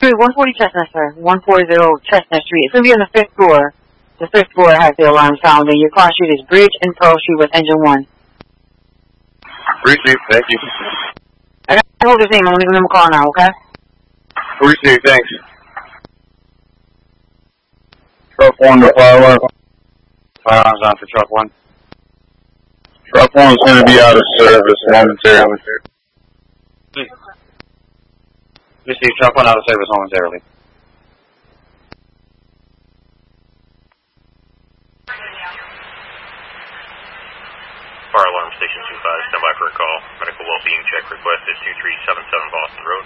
Street, 140 Chestnut, sir. 140 Chestnut Street. It's going to be on the 5th floor. The 5th floor has the alarm sounding. Your cross street is Bridge and Pearl Street with engine 1. Received, thank you. I got to hold his name. I'm going to give him a call now, okay? Received, thanks. Truck 1 to fire alarm. Firearms on for truck 1. Truck 1 is going to be out of service momentarily. Received, truck 1 out of service momentarily. Fire alarm station 25, stand by for a call. Medical well-being check request is 2377 Boston Road.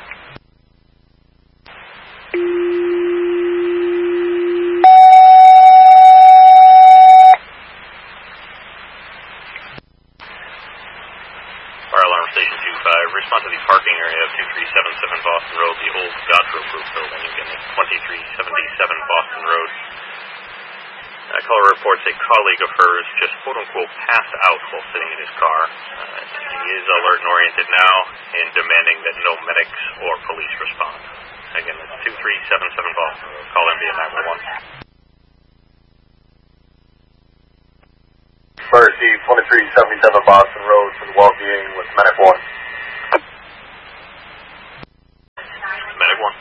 Fire alarm station 25, respond to the parking area of 2377 Boston Road, the old Godfrey Group building, again, 2377 Boston Road. Caller reports a colleague of hers just quote-unquote passed out while sitting in his car. He is alert and oriented now and demanding that no medics or police respond. Again, that's 2377 Boston Road. Call in via 911. First, 2377 Boston Road for the well-being with Medic 1. Medic 1.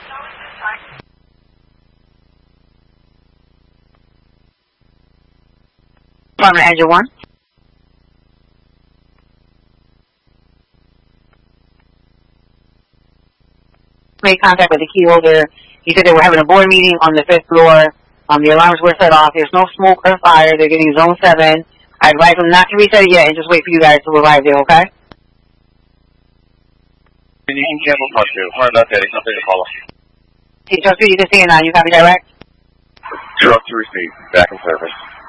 Department engine 1. Made contact with the key holder. He said they were having a board meeting on the 5th floor. The alarms were set off. There's no smoke or fire. They're getting zone 7. I advise them not to reset it yet and just wait for you guys to arrive there, okay? You can cancel part 2. Sorry about that. It's nothing to follow. Hey, Truck 3, you can see it now. You copy direct? Truck 2 received. Back in service.